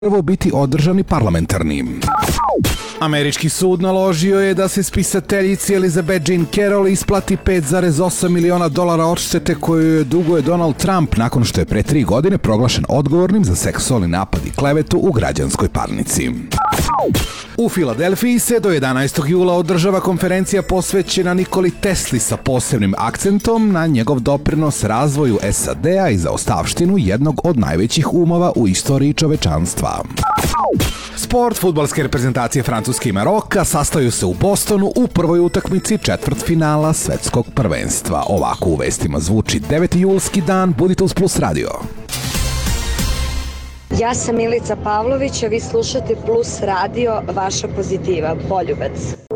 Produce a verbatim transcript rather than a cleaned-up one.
prvo biti održani parlamentarni. Američki sud naložio je da se spisateljici Elizabeth Jean Carroll isplati pet zarez osam miliona dolara odštete koju je duguje Donald Trump nakon što je pre tri godine proglašen odgovornim za seksualni napad i klevetu u građanskoj parnici. U Filadelfiji se do jedanaestog jula održava konferencija posvećena Nikoli Tesli sa posebnim akcentom na njegov doprinos razvoju S A D-a i zaostavštinu jednog od najvećih umova u istoriji čovečanstva. Sport, fudbalske reprezentacije Francuske i Maroka sastaju se u Bostonu u prvoj utakmici četvrtfinala svetskog prvenstva. Ovako u vestima zvuči deveti julski dan. Budite uz Plus radio. Ja sam Milica Pavlović, a vi slušate Plus radio, vaša pozitiva, Boljubac.